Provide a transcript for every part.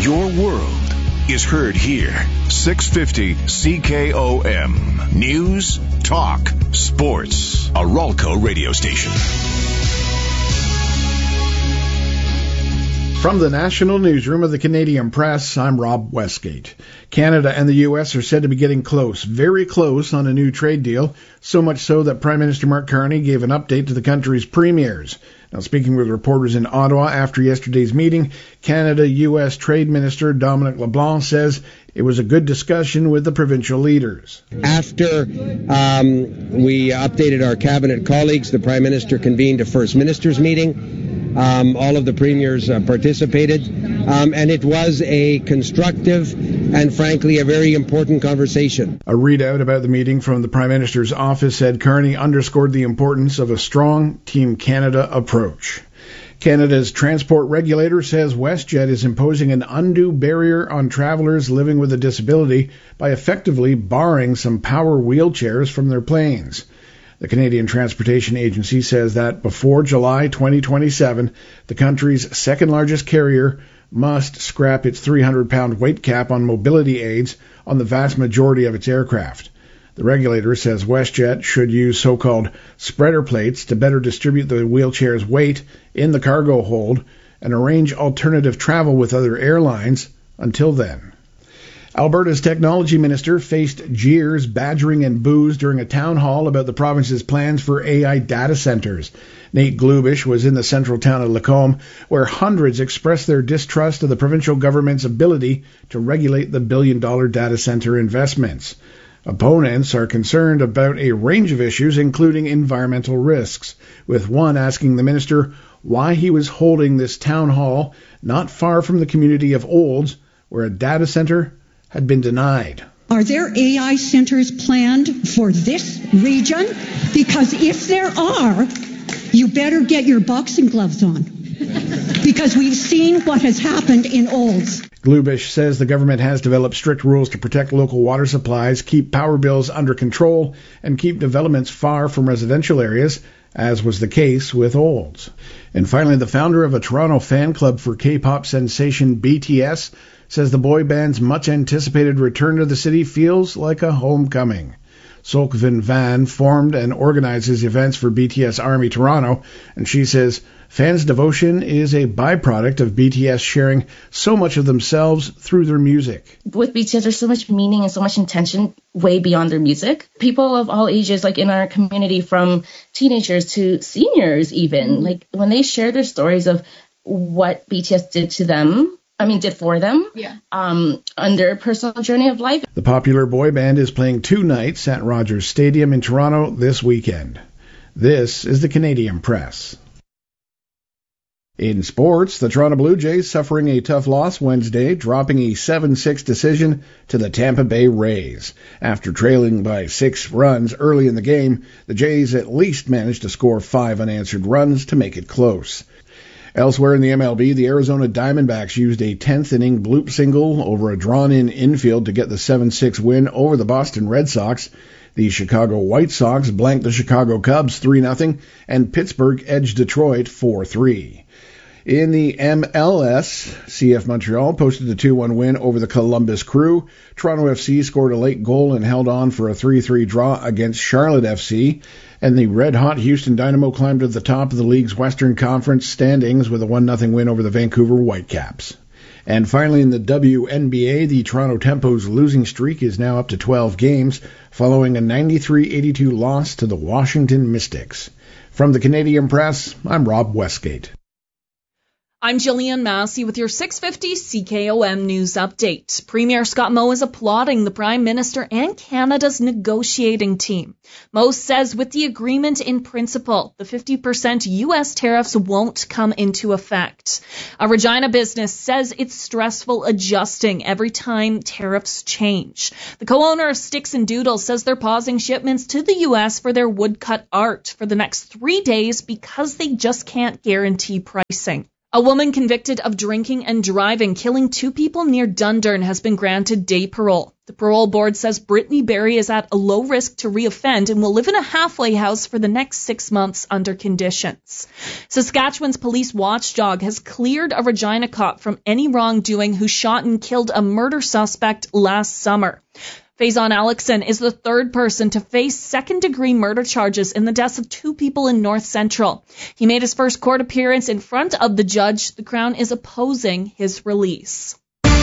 Your world is heard here. 650 CKOM. News, talk, sports. A Ralco radio station. From the National Newsroom of the Canadian Press, I'm Rob Westgate. Canada and the U.S. are said to be getting close, very close, on a new trade deal, so much so that Prime Minister Mark Carney gave an update to the country's premiers. Now, speaking with reporters in Ottawa after yesterday's meeting, Canada-U.S. Trade Minister Dominic LeBlanc says it was a good discussion with the provincial leaders. After we updated our cabinet colleagues, the Prime Minister convened a First Ministers meeting. All of the premiers participated, and it was a constructive and, frankly, a very important conversation. A readout about the meeting from the Prime Minister's office said Carney underscored the importance of a strong Team Canada approach. Canada's transport regulator says WestJet is imposing an undue barrier on travelers living with a disability by effectively barring some power wheelchairs from their planes. The Canadian Transportation Agency says that before July 2027, the country's second-largest carrier must scrap its 300-pound weight cap on mobility aids on the vast majority of its aircraft. The regulator says WestJet should use so-called spreader plates to better distribute the wheelchair's weight in the cargo hold and arrange alternative travel with other airlines until then. Alberta's technology minister faced jeers, badgering, and boos during a town hall about the province's plans for AI data centers. Nate Glubish was in the central town of Lacombe, where hundreds expressed their distrust of the provincial government's ability to regulate the billion-dollar data center investments. Opponents are concerned about a range of issues, including environmental risks, with one asking the minister why he was holding this town hall not far from the community of Olds, where a data center had been denied. Are there AI centers planned for this region? Because if there are, you better get your boxing gloves on. Because we've seen what has happened in Olds. Glubish says the government has developed strict rules to protect local water supplies, keep power bills under control, and keep developments far from residential areas, as was the case with Olds. And finally, the founder of a Toronto fan club for K-pop sensation BTS says the boy band's much-anticipated return to the city feels like a homecoming. Solkvin Van formed and organizes events for BTS Army Toronto, and she says fans' devotion is a byproduct of BTS sharing so much of themselves through their music. With BTS, there's so much meaning and so much intention way beyond their music. People of all ages, like in our community, from teenagers to seniors even, like when they share their stories of what BTS did for them, on their personal journey of life. The popular boy band is playing 2 nights at Rogers Stadium in Toronto this weekend. This is the Canadian Press. In sports, the Toronto Blue Jays suffering a tough loss Wednesday, dropping a 7-6 decision to the Tampa Bay Rays. After trailing by 6 runs early in the game, the Jays at least managed to score 5 unanswered runs to make it close. Elsewhere in the MLB, the Arizona Diamondbacks used a 10th-inning bloop single over a drawn-in infield to get the 7-6 win over the Boston Red Sox. The Chicago White Sox blanked the Chicago Cubs 3-0, and Pittsburgh edged Detroit 4-3. In the MLS, CF Montreal posted a 2-1 win over the Columbus Crew. Toronto FC scored a late goal and held on for a 3-3 draw against Charlotte FC. And the red-hot Houston Dynamo climbed to the top of the league's Western Conference standings with a 1-0 win over the Vancouver Whitecaps. And finally, in the WNBA, the Toronto Tempo's losing streak is now up to 12 games, following a 93-82 loss to the Washington Mystics. From the Canadian Press, I'm Rob Westgate. I'm Jillian Massey with your 650 CKOM News Update. Premier Scott Moe is applauding the Prime Minister and Canada's negotiating team. Moe says with the agreement in principle, the 50% U.S. tariffs won't come into effect. A Regina business says it's stressful adjusting every time tariffs change. The co-owner of Sticks and Doodles says they're pausing shipments to the U.S. for their woodcut art for the next 3 days because they just can't guarantee pricing. A woman convicted of drinking and driving, killing 2 people near Dundurn, has been granted day parole. The parole board says Brittany Berry is at a low risk to reoffend and will live in a halfway house for the next 6 months under conditions. Saskatchewan's police watchdog has cleared a Regina cop from any wrongdoing who shot and killed a murder suspect last summer. Faison Alexson is the 3rd person to face second-degree murder charges in the deaths of 2 people in North Central. He made his first court appearance in front of the judge. The Crown is opposing his release.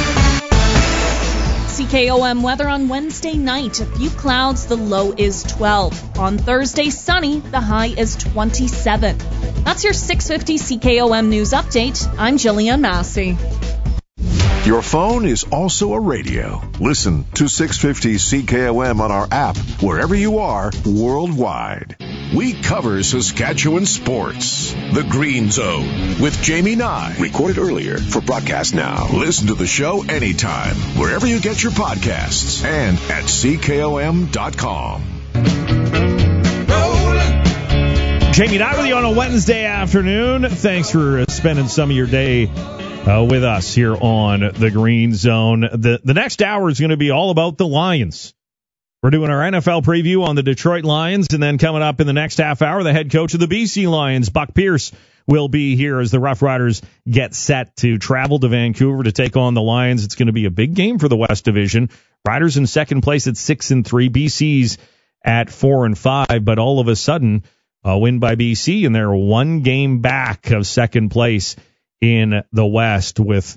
CKOM weather on Wednesday night. A few clouds, the low is 12. On Thursday, sunny, the high is 27. That's your 650 CKOM news update. I'm Jillian Massey. Your phone is also a radio. Listen to 650 CKOM on our app wherever you are worldwide. We cover Saskatchewan sports. The Green Zone with Jamie Nye. Recorded earlier for broadcast now. Listen to the show anytime, wherever you get your podcasts and at CKOM.com. Jamie Nye with you on a Wednesday afternoon. Thanks for spending some of your day with us here on the Green Zone. The next hour is going to be all about the Lions. We're doing our NFL preview on the Detroit Lions, and then coming up in the next half hour, the head coach of the BC Lions, Buck Pierce, will be here as the Rough Riders get set to travel to Vancouver to take on the Lions. It's going to be a big game for the West Division. Riders in second place at 6-3, BC's at 4-5, but all of a sudden, a win by BC, and they're 1 game back of second place in the West with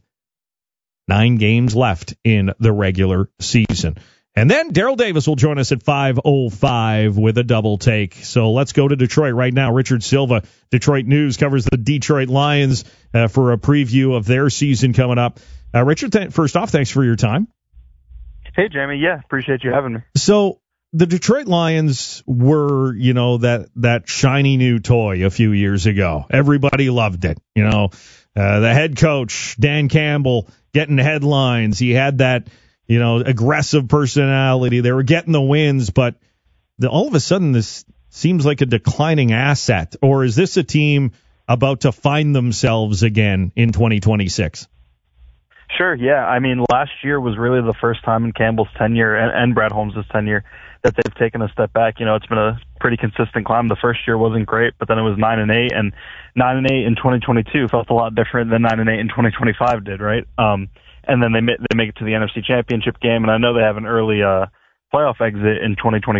9 games left in the regular season. And then Daryl Davis will join us at 5:05 with a double take. So let's go to Detroit right now. Richard Silva, Detroit News, covers the Detroit Lions for a preview of their season coming up. Richard, first off, thanks for your time. Hey, Jamie. Yeah, appreciate you having me. So the Detroit Lions were, that shiny new toy a few years ago. Everybody loved it. The head coach, Dan Campbell, getting headlines. He had that, aggressive personality. They were getting the wins, but all of a sudden this seems like a declining asset. Or is this a team about to find themselves again in 2026? Sure, yeah. I mean, last year was really the first time in Campbell's tenure and Brad Holmes' tenure that they've taken a step back. It's been a pretty consistent climb. The first year wasn't great, but then it was 9-8, and 9-8 in 2022 felt a lot different than 9-8 in 2025 did, right? And then they make it to the NFC Championship game, and I know they have an early playoff exit in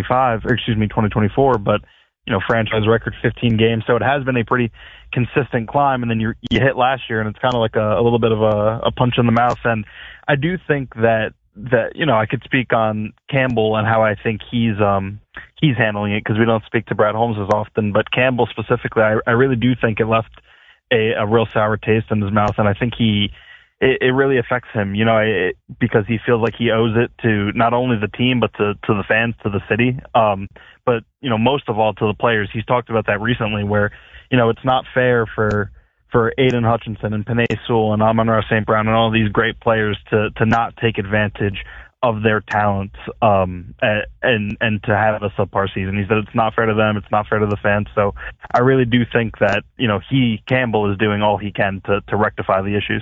2024, but franchise record 15 games, so it has been a pretty consistent climb. And then you hit last year, and it's kind of like a little bit of a punch in the mouth. And I do think that I could speak on Campbell and how I think he's handling it, because we don't speak to Brad Holmes as often. But Campbell specifically, I really do think it left a real sour taste in his mouth, and I think it really affects him, because he feels like he owes it to not only the team, but to the fans, to the city. But, most of all to the players. He's talked about that recently where, it's not fair for Aiden Hutchinson and Penei Sewell and Amon-Ra St. Brown and all these great players to not take advantage of their talents, and to have a subpar season. He said it's not fair to them, it's not fair to the fans. So I really do think that, Campbell is doing all he can to rectify the issues.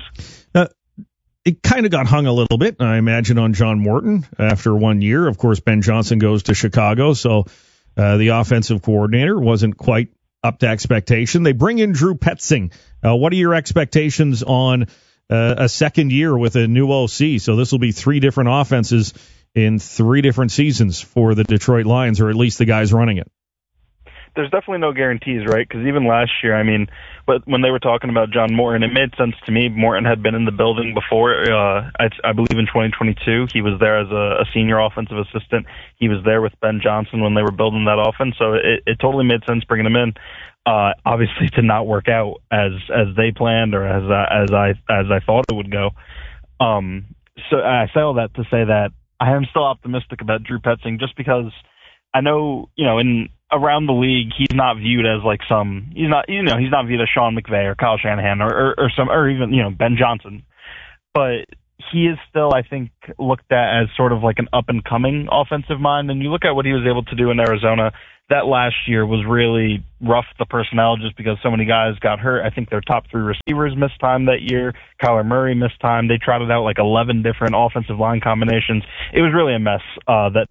It kind of got hung a little bit, I imagine, on John Morton after 1 year. Of course, Ben Johnson goes to Chicago, so the offensive coordinator wasn't quite up to expectation. They bring in Drew Petzing. What are your expectations on a second year with a new OC? So this will be 3 different offenses in 3 different seasons for the Detroit Lions, or at least the guys running it. There's definitely no guarantees, right? Because even last year, but when they were talking about John Morton, it made sense to me. Morton had been in the building before. I believe in 2022, he was there as a senior offensive assistant. He was there with Ben Johnson when they were building that offense, so it totally made sense bringing him in. Obviously, to not work out as they planned or as I thought it would go. So I say all that to say that I am still optimistic about Drew Petzing, just because I know around the league, he's not viewed as like he's not viewed as Sean McVay or Kyle Shanahan or even, Ben Johnson. But he is still, I think, looked at as sort of like an up and coming offensive mind. And you look at what he was able to do in Arizona, that last year was really rough, the personnel, just because so many guys got hurt. I think their top 3 receivers missed time that year. Kyler Murray missed time. They trotted out like 11 different offensive line combinations. It was really a mess, that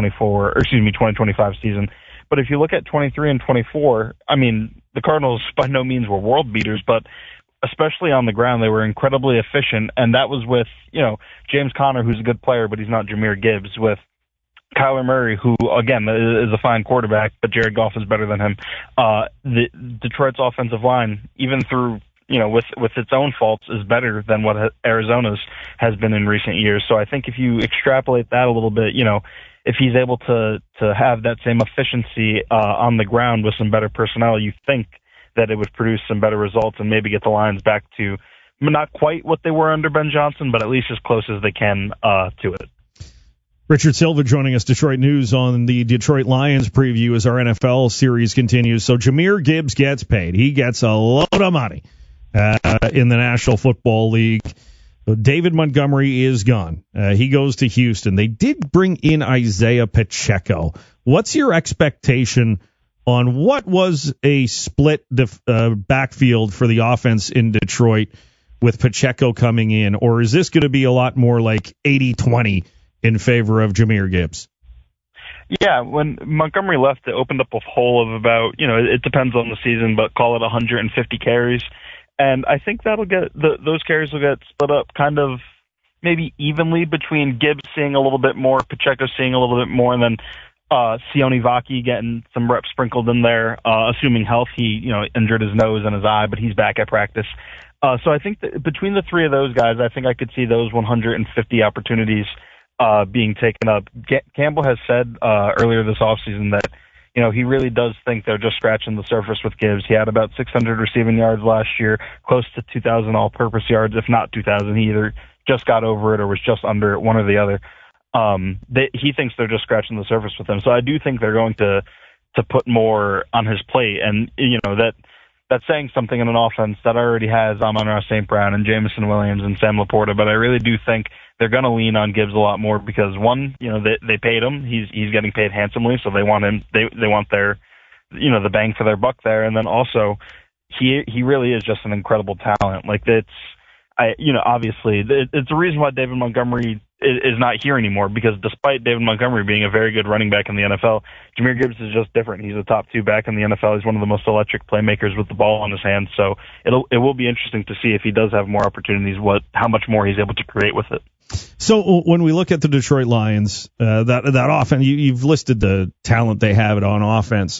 2025 season. But if you look at 23 and 24, I mean, the Cardinals by no means were world beaters, but especially on the ground, they were incredibly efficient. And that was with, James Conner, who's a good player, but he's not Jahmyr Gibbs, with Kyler Murray, who, again, is a fine quarterback, but Jared Goff is better than him. The Detroit's offensive line, even through, with its own faults, is better than what Arizona's has been in recent years. So I think if you extrapolate that a little bit, if he's able to have that same efficiency on the ground with some better personnel, you think that it would produce some better results and maybe get the Lions back to not quite what they were under Ben Johnson, but at least as close as they can to it. Richard Silva joining us, Detroit News, on the Detroit Lions preview as our NFL series continues. So Jahmyr Gibbs gets paid. He gets a load of money in the National Football League. David Montgomery is gone. He goes to Houston. They did bring in Isaiah Pacheco. What's your expectation on what was a split backfield for the offense in Detroit with Pacheco coming in? Or is this going to be a lot more like 80-20 in favor of Jahmyr Gibbs? Yeah, when Montgomery left, it opened up a hole of about, it depends on the season, but call it 150 carries. And I think that'll get those carries will get split up kind of maybe evenly between Gibbs seeing a little bit more, Pacheco seeing a little bit more, and then Sione Vaki getting some reps sprinkled in there, assuming health. He injured his nose and his eye, but he's back at practice. So I think that between the 3 of those guys, I think I could see those 150 opportunities being taken up. Campbell has said earlier this offseason that he really does think they're just scratching the surface with Gibbs. He had about 600 receiving yards last year, close to 2,000 all-purpose yards, if not 2,000. He either just got over it or was just under it, one or the other. He thinks they're just scratching the surface with him. So I do think they're going to put more on his plate. And, that's saying something in an offense that already has Amon-Ra St. Brown and Jameson Williams and Sam Laporta. But I really do think they're going to lean on Gibbs a lot more because, one, they paid him. He's getting paid handsomely, so they want him. They want their, the bang for their buck there. And then also, he really is just an incredible talent. Like, obviously, it's the reason why David Montgomery is not here anymore, because despite David Montgomery being a very good running back in the NFL, Jahmyr Gibbs is just different. He's a top 2 back in the NFL. He's one of the most electric playmakers with the ball in his hands. So it will be interesting to see if he does have more opportunities, how much more he's able to create with it. So when we look at the Detroit Lions, that offense, you've listed the talent they have on offense.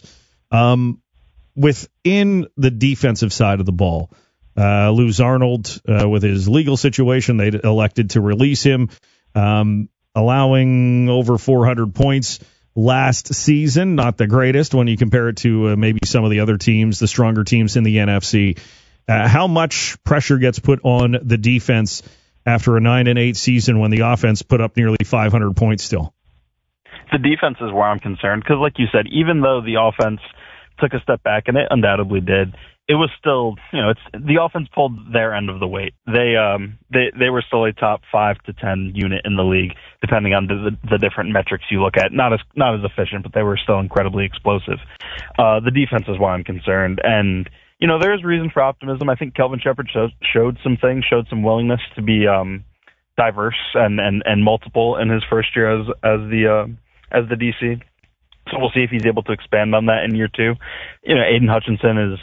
Within the defensive side of the ball, Luz Arnold, with his legal situation, they elected to release him, allowing over 400 points last season. Not the greatest when you compare it to maybe some of the other teams, the stronger teams in the NFC. How much pressure gets put on the defense after a 9-8 season when the offense put up nearly 500 points still? The defense is where I'm concerned because, like you said, even though the offense took a step back, and it undoubtedly did, it was still, the offense pulled their end of the weight. They were still a top 5 to 10 unit in the league, depending on the different metrics you look at. Not as efficient, but they were still incredibly explosive. The defense is why I'm concerned, and there's reason for optimism. I think Kelvin Shepard showed some willingness to be diverse and multiple in his first year as the DC. So we'll see if he's able to expand on that in year 2. Aiden Hutchinson is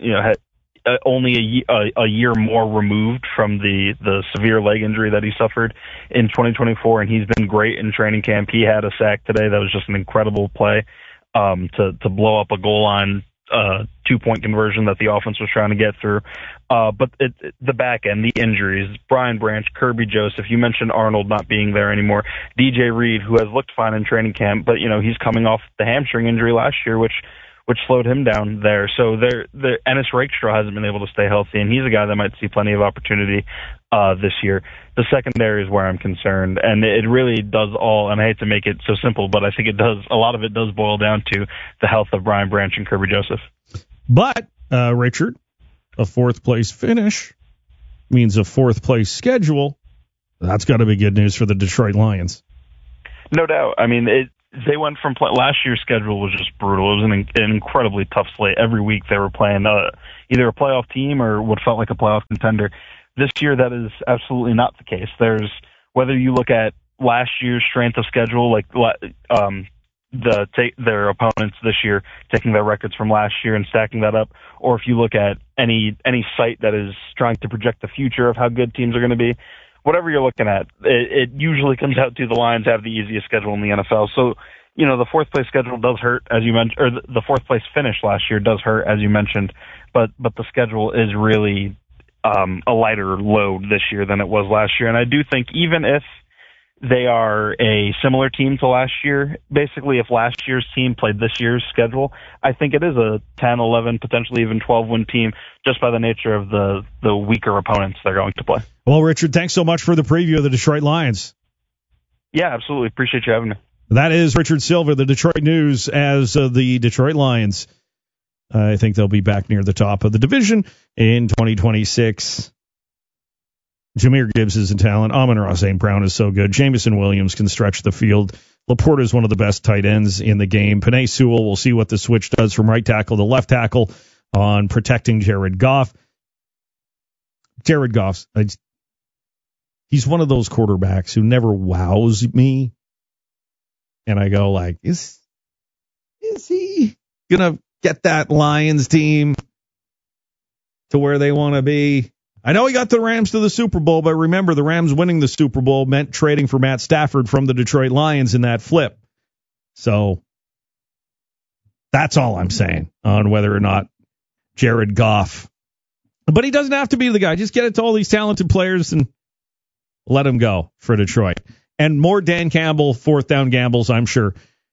only a year more removed from the severe leg injury that he suffered in 2024, and he's been great in training camp. He had a sack today that was just an incredible play to blow up a goal line 2-point conversion that the offense was trying to get through. But the back end, the injuries, Brian Branch, Kirby Joseph, you mentioned Arnold not being there anymore, DJ Reed, who has looked fine in training camp, but he's coming off the hamstring injury last year, which slowed him down there. So Ennis Rakestraw hasn't been able to stay healthy, and he's a guy that might see plenty of opportunity this year. The secondary is where I'm concerned, and it really does all, and I hate to make it so simple, but I think a lot of it does boil down to the health of Brian Branch and Kirby Joseph. But, Richard, a 4th-place finish means a 4th-place schedule. That's got to be good news for the Detroit Lions. No doubt. I mean, they went from last year's schedule was just brutal. It was an incredibly tough slate. Every week they were playing either a playoff team or what felt like a playoff contender. This year, that is absolutely not the case. Whether you look at last year's strength of schedule, like their opponents this year, taking their records from last year and stacking that up, or if you look at any site that is trying to project the future of how good teams are going to be, whatever you're looking at, it usually comes out to the Lions have the easiest schedule in the NFL. So, the fourth place schedule does hurt, as you mentioned, or the fourth place finish last year does hurt, as you mentioned, but the schedule is really a lighter load this year than it was last year. And I do think even if they are a similar team to last year, basically if last year's team played this year's schedule, I think it is a 10, 11, potentially even 12-win team just by the nature of the weaker opponents they're going to play. Well, Richard, thanks so much for the preview of the Detroit Lions. Yeah, absolutely. Appreciate you having me. That is Richard Silva, the Detroit News, as the Detroit Lions. I think they'll be back near the top of the division in 2026. Jahmyr Gibbs is a talent. Amon-Ra St. Brown is so good. Jameson Williams can stretch the field. Laporta is one of the best tight ends in the game. Penei Sewell, we'll see what the switch does from right tackle to left tackle on protecting Jared Goff. Jared Goff, he's one of those quarterbacks who never wows me. And I go like, is he going to get that Lions team to where they want to be? I know he got the Rams to the Super Bowl, but remember, the Rams winning the Super Bowl meant trading for Matt Stafford from the Detroit Lions in that flip. So that's all I'm saying on whether or not Jared Goff. But he doesn't have to be the guy. Just get it to all these talented players and let him go for Detroit. And more Dan Campbell fourth down gambles, I'm sure.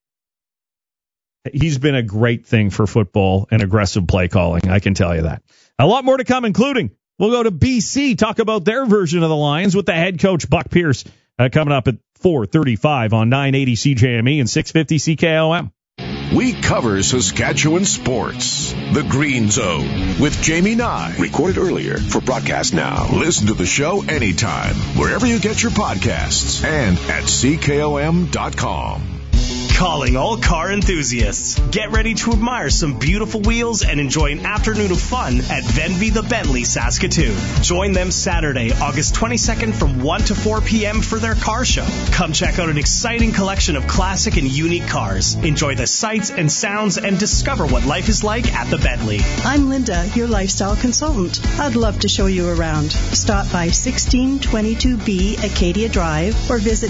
He's been a great thing for football and aggressive play calling. I can tell you that. A lot more to come, including we'll go to BC, talk about their version of the Lions with the head coach, Buck Pierce, coming up at 4:35 on 980 CJME and 650 CKOM. We cover Saskatchewan sports. The Green Zone with Jamie Nye. Recorded earlier for broadcast now. Listen to the show anytime, wherever you get your podcasts and at CKOM.com. Calling all car enthusiasts. Get ready to admire some beautiful wheels and enjoy an afternoon of fun at Venvy the Bentley Saskatoon. Join them Saturday, August 22nd from 1 to 4 p.m. for their car show. Come check out an exciting collection of classic and unique cars. Enjoy the sights and sounds and discover what life is like at the Bentley. I'm Linda, your lifestyle consultant. I'd love to show you around. Stop by 1622B Acadia Drive or visit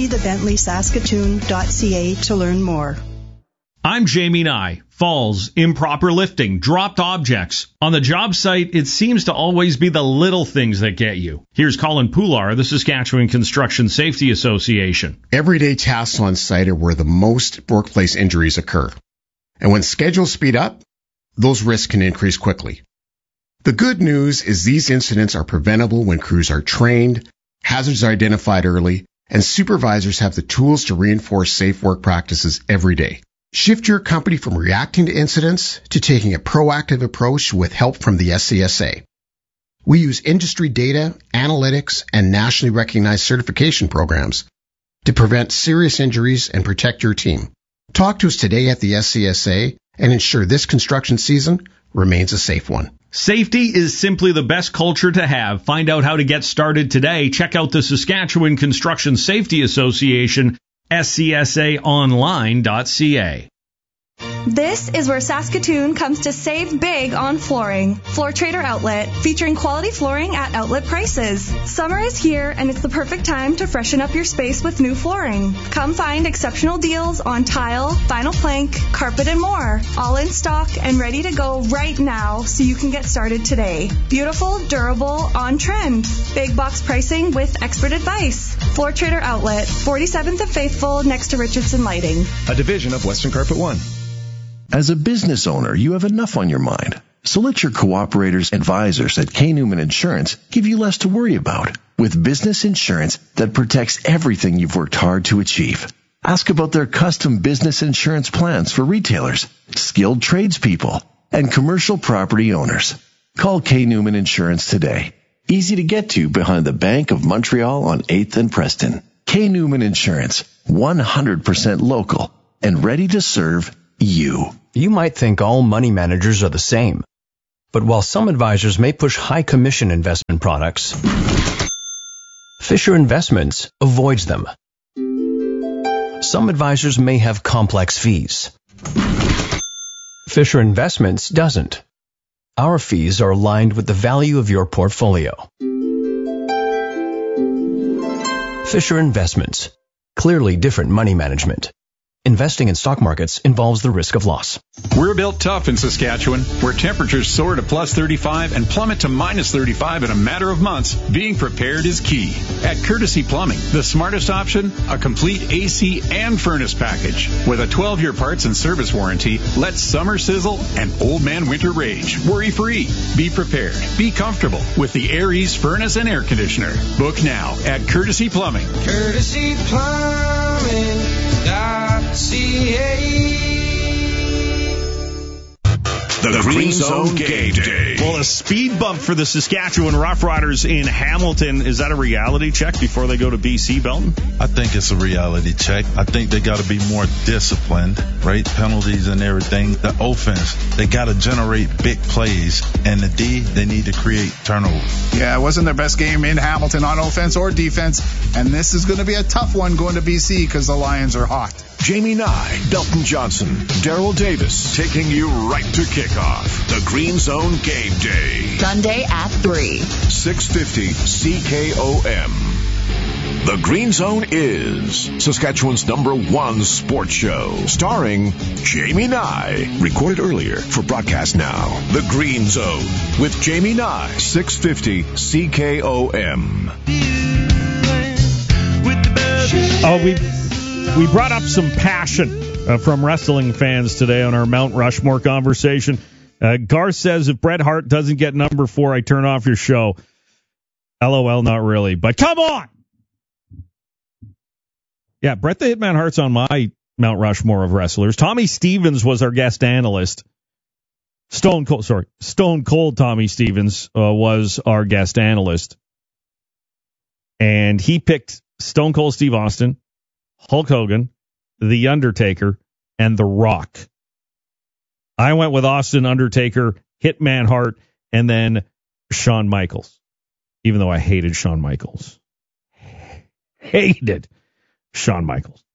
VenvyTheBentleySaskatoon.ca to learn more. I'm Jamie Nye. Falls, improper lifting, dropped objects. On the job site, it seems to always be the little things that get you. Here's Colin Poular of the Saskatchewan Construction Safety Association. Everyday tasks on site are where the most workplace injuries occur. And when schedules speed up, those risks can increase quickly. The good news is these incidents are preventable when crews are trained, hazards are identified early, and supervisors have the tools to reinforce safe work practices every day. Shift your company from reacting to incidents to taking a proactive approach with help from the SCSA. We use industry data, analytics, and nationally recognized certification programs to prevent serious injuries and protect your team. Talk to us today at the SCSA and ensure this construction season remains a safe one. Safety is simply the best culture to have. Find out how to get started today. Check out the Saskatchewan Construction Safety Association, scsaonline.ca. This is where Saskatoon comes to save big on flooring. Floor Trader Outlet, featuring quality flooring at outlet prices. Summer is here, and it's the perfect time to freshen up your space with new flooring. Come find exceptional deals on tile, vinyl plank, carpet, and more. All in stock and ready to go right now so you can get started today. Beautiful, durable, on trend. Big box pricing with expert advice. Floor Trader Outlet, 47th and Faithful, next to Richardson Lighting. A division of Western Carpet One. As a business owner, you have enough on your mind. So let your cooperators advisors at K. Newman Insurance give you less to worry about with business insurance that protects everything you've worked hard to achieve. Ask about their custom business insurance plans for retailers, skilled tradespeople, and commercial property owners. Call K. Newman Insurance today. Easy to get to behind the Bank of Montreal on 8th and Preston. K. Newman Insurance, 100% local and ready to serve you. You might think all money managers are the same. But while some advisors may push high commission investment products, Fisher Investments avoids them. Some advisors may have complex fees. Fisher Investments doesn't. Our fees are aligned with the value of your portfolio. Fisher Investments. Clearly different money management. Investing in stock markets involves the risk of loss. We're built tough in Saskatchewan, where temperatures soar to plus 35 and plummet to minus 35 in a matter of months. Being prepared is key. At Courtesy Plumbing, the smartest option, a complete AC and furnace package. With a 12-year parts and service warranty, let summer sizzle and old man winter rage. Worry-free. Be prepared. Be comfortable with the Air Ease furnace and air conditioner. Book now at Courtesy Plumbing. Courtesy Plumbing.ca. The Green Zone Game Day. Well, a speed bump for the Saskatchewan Roughriders in Hamilton. Is that a reality check before they go to BC, Belton? I think it's a reality check. I think they got to be more disciplined, right? Penalties and everything. The offense, they got to generate big plays. And the D, they need to create turnovers. Yeah, it wasn't their best game in Hamilton on offense or defense. And this is going to be a tough one going to BC because the Lions are hot. Jamie Nye, Belton Johnson, Daryl Davis, taking you right to kickoff. The Green Zone Game Day. Sunday at 3. 650 CKOM. The Green Zone is Saskatchewan's #1 sports show, starring Jamie Nye. Recorded earlier for broadcast now. The Green Zone with Jamie Nye, 650 CKOM. Oh, we brought up some passion from wrestling fans today on our Mount Rushmore conversation. Garth says, if Bret Hart doesn't get number 4, I turn off your show. LOL, not really. But come on! Yeah, Bret the Hitman Hart's on my Mount Rushmore of wrestlers. Tommy Stevens was our guest analyst. Stone Cold Tommy Stevens was our guest analyst. And he picked Stone Cold Steve Austin, Hulk Hogan, The Undertaker, and The Rock. I went with Austin, Undertaker, Hitman Hart, and then Shawn Michaels. Even though I hated Shawn Michaels. Hated Shawn Michaels.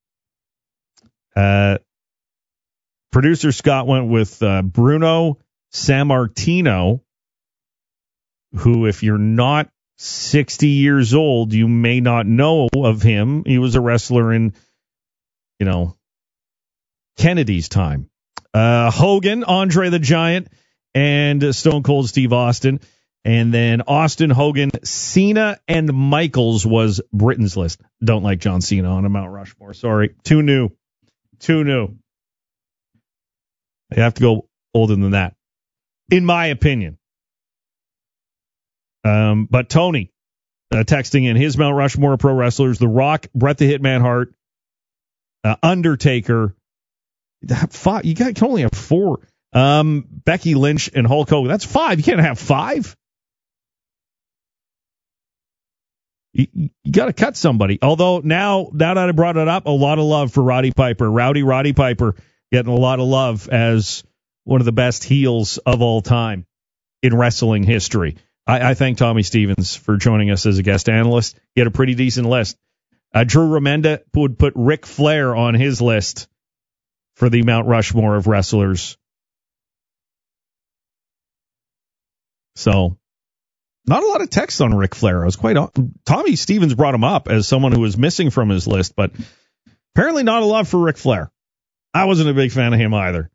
Producer Scott went with Bruno Sammartino, who, if you're not 60 years old, you may not know of him. He was a wrestler in, Kennedy's time. Hogan, Andre the Giant, and Stone Cold Steve Austin. And then Austin, Hogan, Cena, and Michaels was Britain's list. Don't like John Cena on a Mount Rushmore. Sorry. Too new. I have to go older than that, in my opinion. But Tony, texting in his Mount Rushmore pro wrestlers: The Rock, Bret the Hitman Hart, Undertaker. 5. You can only have 4. Becky Lynch and Hulk Hogan. That's 5. You can't have 5. You got to cut somebody. Although now that I brought it up, a lot of love for Roddy Piper. Roddy Piper getting a lot of love as one of the best heels of all time in wrestling history. I thank Tommy Stevens for joining us as a guest analyst. He had a pretty decent list. Drew Remenda would put Ric Flair on his list for the Mount Rushmore of wrestlers. So, not a lot of text on Ric Flair. I was Tommy Stevens brought him up as someone who was missing from his list, but apparently not a lot for Ric Flair. I wasn't a big fan of him either,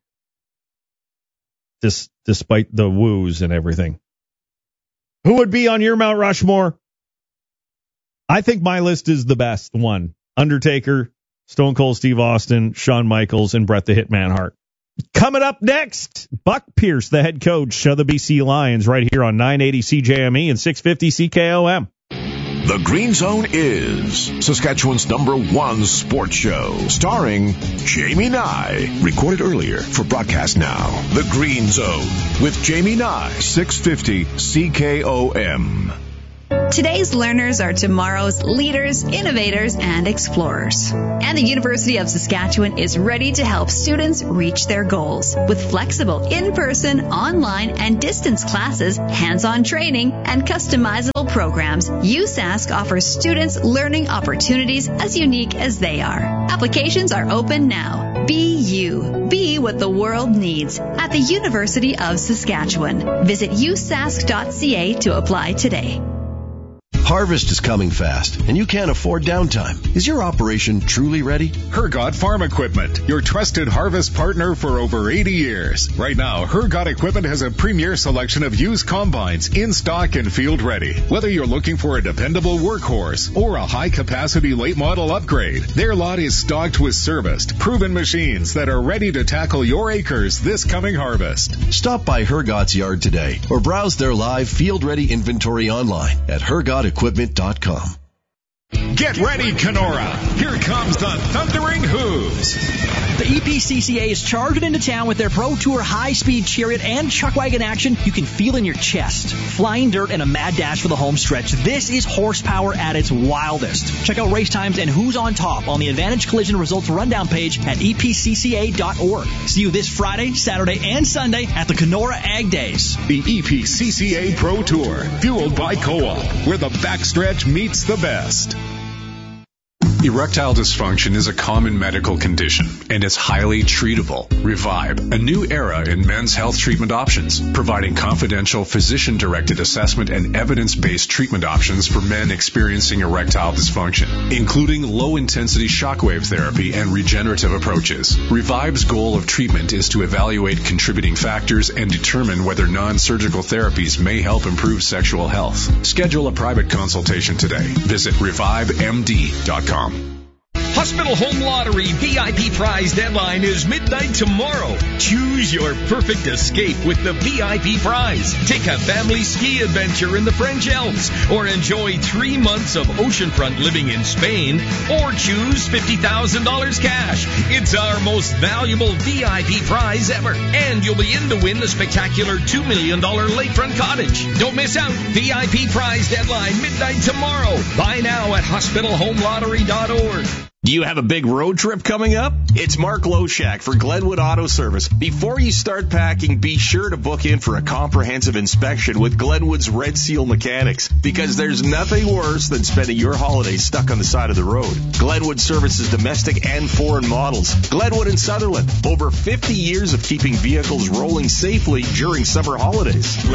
despite the woos and everything. Who would be on your Mount Rushmore? I think my list is the best one. Undertaker, Stone Cold Steve Austin, Shawn Michaels, and Bret the Hitman Hart. Coming up next, Buck Pierce, the head coach of the BC Lions, right here on 980 CJME and 650 CKOM. The Green Zone is Saskatchewan's #1 sports show, starring Jamie Nye. Recorded earlier for broadcast now. The Green Zone with Jamie Nye, 650 CKOM. Today's learners are tomorrow's leaders, innovators, and explorers. And the University of Saskatchewan is ready to help students reach their goals with flexible in-person, online, and distance classes, hands-on training, and customizable programs. USask offers students learning opportunities as unique as they are. Applications are open now. Be you. Be what the world needs at the University of Saskatchewan. Visit usask.ca to apply today. Harvest is coming fast, and you can't afford downtime. Is your operation truly ready? Hergot Farm Equipment, your trusted harvest partner for over 80 years. Right now, Hergot Equipment has a premier selection of used combines in stock and field ready. Whether you're looking for a dependable workhorse or a high-capacity late model upgrade, their lot is stocked with serviced, proven machines that are ready to tackle your acres this coming harvest. Stop by Hergot's yard today or browse their live field-ready inventory online at hergotequipment.com. Get ready, Kenora. Here comes the Thundering Hooves. The EPCCA is charging into town with their Pro Tour high-speed chariot and chuck wagon action you can feel in your chest. Flying dirt and a mad dash for the home stretch. This is horsepower at its wildest. Check out race times and who's on top on the Advantage Collision Results Rundown page at epcca.org. See you this Friday, Saturday, and Sunday at the Kenora Ag Days. The EPCCA Pro Tour, fueled by Co-op, where the backstretch meets the best. Erectile dysfunction is a common medical condition, and it's highly treatable. Revive, a new era in men's health treatment options, providing confidential physician-directed assessment and evidence-based treatment options for men experiencing erectile dysfunction, including low-intensity shockwave therapy and regenerative approaches. Revive's goal of treatment is to evaluate contributing factors and determine whether non-surgical therapies may help improve sexual health. Schedule a private consultation today. Visit revivemd.com. Hospital Home Lottery VIP prize deadline is midnight tomorrow. Choose your perfect escape with the VIP prize. Take a family ski adventure in the French Alps, or enjoy 3 months of oceanfront living in Spain, or choose $50,000 cash. It's our most valuable VIP prize ever, and you'll be in to win the spectacular $2 million lakefront cottage. Don't miss out. VIP prize deadline midnight tomorrow. Buy now at hospitalhomelottery.org. Do you have a big road trip coming up? It's Mark Loshak for Glenwood Auto Service. Before you start packing, be sure to book in for a comprehensive inspection with Glenwood's Red Seal Mechanics, because there's nothing worse than spending your holidays stuck on the side of the road. Glenwood services domestic and foreign models. Glenwood and Sutherland, over 50 years of keeping vehicles rolling safely during summer holidays.